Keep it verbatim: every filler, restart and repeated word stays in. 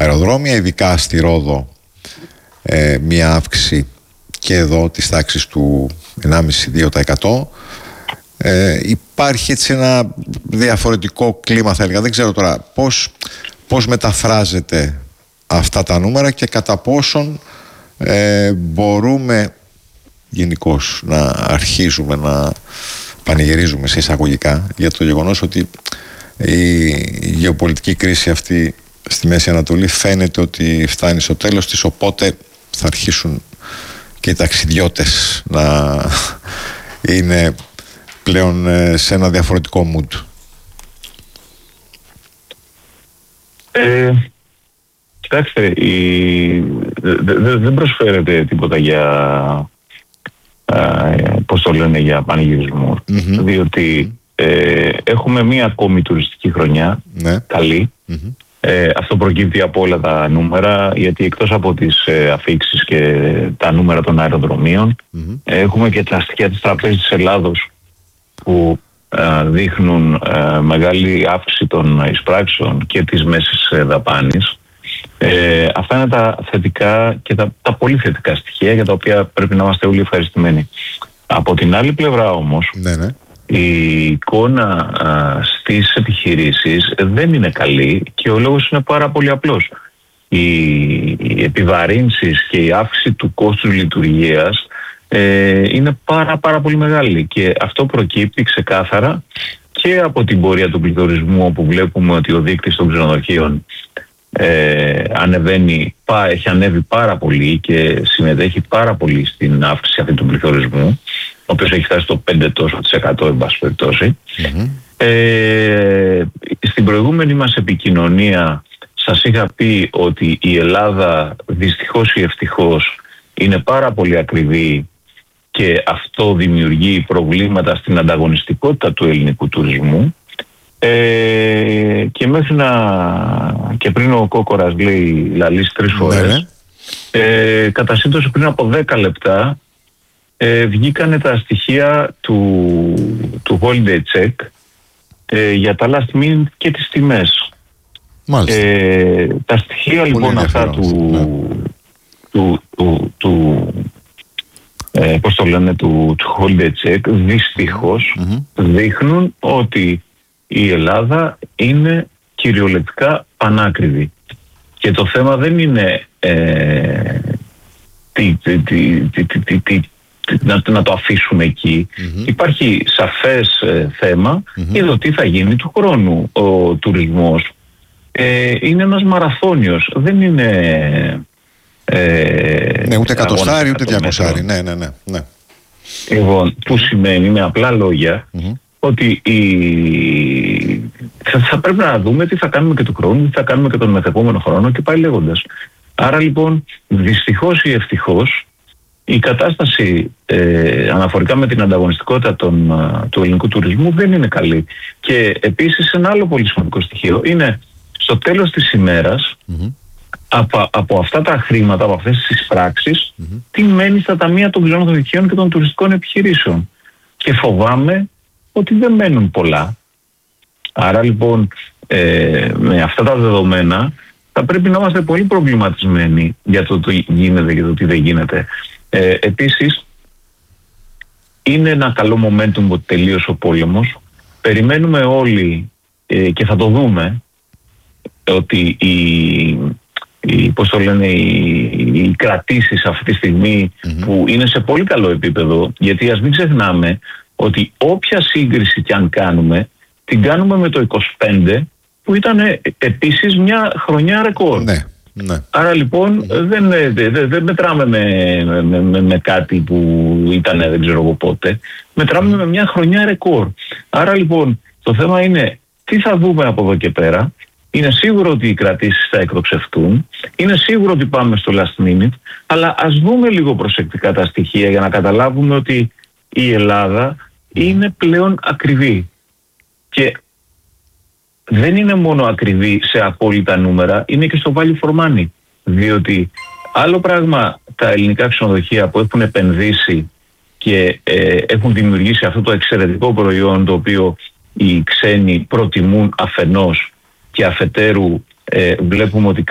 αεροδρόμια, ειδικά στη Ρόδο ε, μια αύξηση και εδώ της τάξης του ενάμιση με δύο τοις εκατό. Ε, υπάρχει έτσι ένα διαφορετικό κλίμα, θα έλεγα. Δεν ξέρω τώρα πώς, πώς μεταφράζεται αυτά τα νούμερα και κατά πόσον ε, μπορούμε γενικώς να αρχίζουμε να πανηγυρίζουμε σε εισαγωγικά για το γεγονός ότι η γεωπολιτική κρίση αυτή στη Μέση Ανατολή φαίνεται ότι φτάνει στο τέλος της, οπότε θα αρχίσουν και οι ταξιδιώτες να είναι πλέον σε ένα διαφορετικό mood. Ε, κοιτάξτε, η... δεν δε, δε προσφέρεται τίποτα για ε, πώς το λένε, για πανηγυρισμό, mm-hmm. διότι ε, έχουμε μία ακόμη τουριστική χρονιά, ναι. καλή. Mm-hmm. Ε, αυτό προκύπτει από όλα τα νούμερα, γιατί εκτός από τις ε, αφίξεις και τα νούμερα των αεροδρομίων, mm-hmm. ε, έχουμε και τα στοιχεία της Τραπέζης της Ελλάδος που ε, δείχνουν ε, μεγάλη αύξηση των εισπράξεων και της μέσης ε, δαπάνης. Ε, αυτά είναι τα θετικά και τα, τα πολύ θετικά στοιχεία για τα οποία πρέπει να είμαστε όλοι ευχαριστημένοι. Από την άλλη πλευρά όμως, ναι, ναι. η εικόνα α, στις επιχειρήσεις δεν είναι καλή και ο λόγος είναι πάρα πολύ απλός. Οι, οι επιβαρύνσεις και η αύξηση του κόστους λειτουργίας ε, είναι πάρα πάρα πολύ μεγάλη και αυτό προκύπτει ξεκάθαρα και από την πορεία του πληθωρισμού, όπου βλέπουμε ότι ο δείκτης των ξενοδοχείων ε, ανεβαίνει, πά, έχει ανέβει πάρα πολύ και συμμετέχει πάρα πολύ στην αύξηση αυτή του πληθωρισμού, ο οποίος έχει φτάσει στο πέντε τοις εκατό εν πάση περιπτώσει. Mm-hmm. Ε, στην προηγούμενη μας επικοινωνία σας είχα πει ότι η Ελλάδα δυστυχώς ή ευτυχώς είναι πάρα πολύ ακριβή και αυτό δημιουργεί προβλήματα στην ανταγωνιστικότητα του ελληνικού τουρισμού. Ε, και μέχρι να... και πριν ο Κόκορας λέει λαλείς τρεις φορές, mm-hmm. ε, κατά σύμπτωση πριν από δέκα λεπτά Ε, βγήκανε τα στοιχεία του, του Holiday Check ε, για τα last minute και τις τιμές. Ε, τα στοιχεία πολύ λοιπόν αυτά του, ναι. του, του, του, ε, πώς το λένε, του, του Holiday Check δυστυχώς mm-hmm. δείχνουν ότι η Ελλάδα είναι κυριολεκτικά πανάκριβη. Και το θέμα δεν είναι ε, τι, τι, τι, τι, τι, τι Να, να το αφήσουμε εκεί. Mm-hmm. Υπάρχει σαφές ε, θέμα mm-hmm. για το τι θα γίνει του χρόνου. Ο τουρισμός ε, είναι ένας μαραθώνιος, δεν είναι ε, ναι, ούτε εκατοστάρι ούτε διακοσάρι. Ναι, ναι, ναι, ναι. Λοιπόν, που σημαίνει με απλά λόγια mm-hmm. ότι η... θα, θα πρέπει να δούμε τι θα κάνουμε και του χρόνου, τι θα κάνουμε και τον μεθεπόμενο χρόνο και πάει λέγοντας. Άρα λοιπόν δυστυχώς ή ευτυχώς η κατάσταση ε, αναφορικά με την ανταγωνιστικότητα των, α, του ελληνικού τουρισμού δεν είναι καλή. Και επίσης ένα άλλο πολύ σημαντικό στοιχείο είναι στο τέλος της ημέρας mm-hmm. από, από αυτά τα χρήματα, από αυτές τις πράξεις mm-hmm. τι μένει στα ταμεία των ξενοδοχείων και των τουριστικών επιχειρήσεων. Και φοβάμαι ότι δεν μένουν πολλά. Άρα λοιπόν ε, με αυτά τα δεδομένα θα πρέπει να είμαστε πολύ προβληματισμένοι για το τι γίνεται και το τι δεν γίνεται. Ε, επίσης, είναι ένα καλό momentum ότι τελείωσε ο πόλεμος. Περιμένουμε όλοι ε, και θα το δούμε ότι οι, οι, πώς το λένε, οι, οι κρατήσεις αυτή τη στιγμή mm-hmm. που είναι σε πολύ καλό επίπεδο, γιατί ας μην ξεχνάμε ότι όποια σύγκριση κι αν κάνουμε, την κάνουμε με το είκοσι πέντε που ήταν επίσης μια χρονιά ρεκόρ. Ναι. Ναι. Άρα λοιπόν mm-hmm. δεν, δεν, δεν μετράμε με, με, με, με κάτι που ήταν δεν ξέρω εγώ πότε. Μετράμε mm-hmm. με μια χρονιά ρεκόρ. Άρα λοιπόν το θέμα είναι τι θα δούμε από εδώ και πέρα. Είναι σίγουρο ότι οι κρατήσεις θα εκτοξευτούν. Είναι σίγουρο ότι πάμε στο last minute. Αλλά ας δούμε λίγο προσεκτικά τα στοιχεία για να καταλάβουμε ότι η Ελλάδα είναι πλέον ακριβή. Και δεν είναι μόνο ακριβή σε απόλυτα νούμερα, είναι και στο value for money. Διότι άλλο πράγμα τα ελληνικά ξενοδοχεία που έχουν επενδύσει και ε, έχουν δημιουργήσει αυτό το εξαιρετικό προϊόν το οποίο οι ξένοι προτιμούν αφενός και αφετέρου ε, βλέπουμε ότι